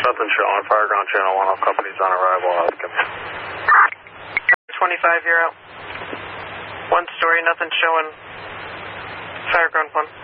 Nothing showing. Fireground channel 1, all companies on arrival. 25, you're out. 1 story, nothing showing. Fireground 1.